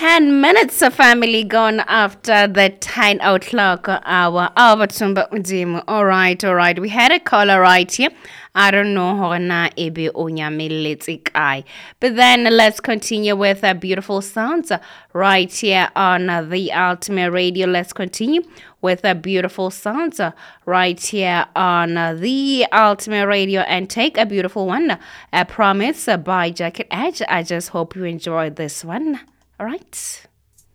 10 minutes of family gone after the 10 o'clock hour. All right. We had a caller right here. I don't know how na ebe onyameletse kai. But then let's continue with beautiful sounds right here on the Ultimate Radio. Let's continue with beautiful sounds right here on the Ultimate Radio and take a beautiful one. A Promise by Jacket Edge. I just hope you enjoyed this one. All right.